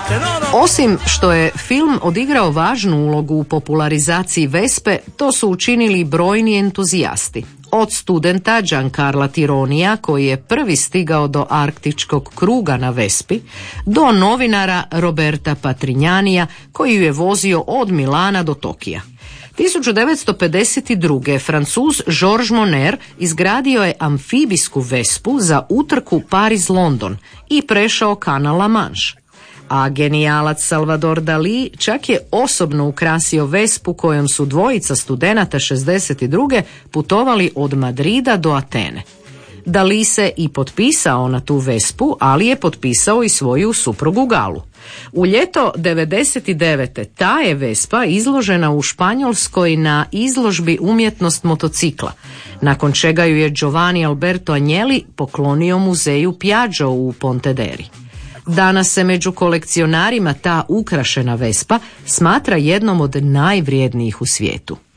Osim što je film odigrao važnu ulogu u popularizaciji Vespe, to su učinili brojni entuzijasti. Od studenta Giancarla Tironija, koji je prvi stigao do arktičkog kruga na Vespi, do novinara Roberta Patrignanija, koji ju je vozio od Milana do Tokija. 1952. Francuz Georges Monner izgradio je amfibijsku Vespu za utrku Paris-London i prešao kanal La Manche. A genijalac Salvador Dalí čak je osobno ukrasio Vespu kojom su dvojica studenata 62. putovali od Madrida do Atene. Dalí se i potpisao na tu Vespu, ali je potpisao i svoju suprugu Galu. U ljeto 99. ta je Vespa izložena u Španjolskoj na izložbi Umjetnost motocikla, nakon čega ju je Giovanni Alberto Agnelli poklonio muzeju Piaggio u Pontederi. Danas se među kolekcionarima ta ukrašena Vespa smatra jednom od najvrjednijih u svijetu.